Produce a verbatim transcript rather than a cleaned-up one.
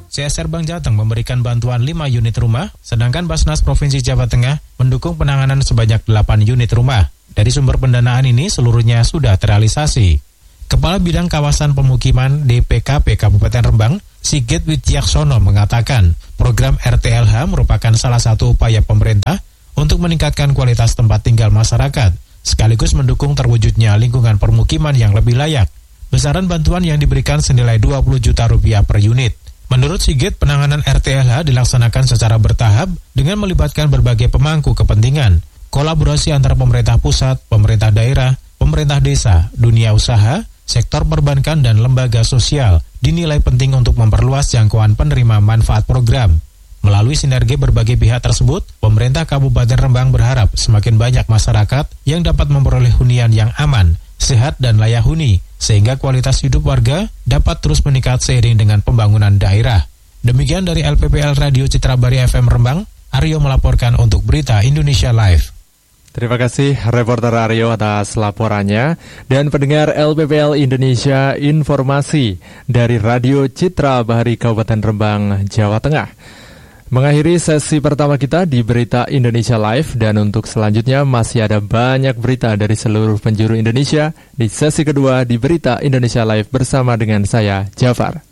C S R Bank Jateng memberikan bantuan lima unit rumah, sedangkan Basnas Provinsi Jawa Tengah mendukung penanganan sebanyak delapan unit rumah. Dari sumber pendanaan ini seluruhnya sudah terrealisasi. Kepala Bidang Kawasan Pemukiman D P K P Kabupaten Rembang, Sigit Widyaksono mengatakan, program R T L H merupakan salah satu upaya pemerintah untuk meningkatkan kualitas tempat tinggal masyarakat, sekaligus mendukung terwujudnya lingkungan permukiman yang lebih layak. Besaran bantuan yang diberikan senilai dua puluh juta rupiah per unit. Menurut Sigit, penanganan R T L H dilaksanakan secara bertahap dengan melibatkan berbagai pemangku kepentingan. Kolaborasi antara pemerintah pusat, pemerintah daerah, pemerintah desa, dunia usaha, sektor perbankan, dan lembaga sosial dinilai penting untuk memperluas jangkauan penerima manfaat program. Melalui sinergi berbagai pihak tersebut, pemerintah Kabupaten Rembang berharap semakin banyak masyarakat yang dapat memperoleh hunian yang aman, sehat, dan layak huni, sehingga kualitas hidup warga dapat terus meningkat seiring dengan pembangunan daerah. Demikian dari L P P L Radio Citrabari F M Rembang, Aryo melaporkan untuk Berita Indonesia Live. Terima kasih reporter Aryo atas laporannya. Dan pendengar L P P L Indonesia, informasi dari Radio Citrabari Kabupaten Rembang, Jawa Tengah. Mengakhiri sesi pertama kita di Berita Indonesia Live, dan untuk selanjutnya masih ada banyak berita dari seluruh penjuru Indonesia di sesi kedua di Berita Indonesia Live bersama dengan saya, Jafar.